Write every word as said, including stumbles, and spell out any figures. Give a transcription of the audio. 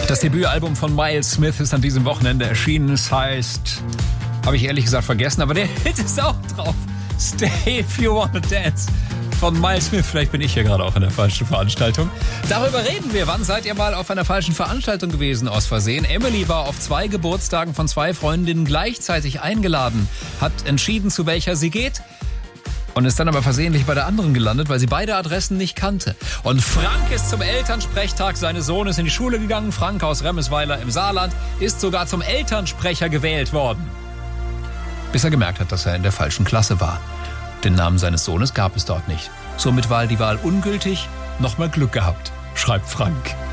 Das Debütalbum von Miles Smith ist an diesem Wochenende erschienen. Es heißt, habe ich ehrlich gesagt vergessen, aber der Hit ist auch drauf. Stay If You Wanna Dance von Miles Smith. Vielleicht bin ich hier gerade auch in der falschen Veranstaltung. Darüber reden wir. Wann seid ihr mal auf einer falschen Veranstaltung gewesen aus Versehen? Emily war auf zwei Geburtstagen von zwei Freundinnen gleichzeitig eingeladen, hat entschieden, zu welcher sie geht und ist dann aber versehentlich bei der anderen gelandet, weil sie beide Adressen nicht kannte. Und Frank ist zum Elternsprechtag seines Sohnes in die Schule gegangen. Frank aus Remmisweiler im Saarland ist sogar zum Elternsprecher gewählt worden, bis er gemerkt hat, dass er in der falschen Klasse war. Den Namen seines Sohnes gab es dort nicht. Somit war die Wahl ungültig. Nochmal Glück gehabt, schreibt Frank.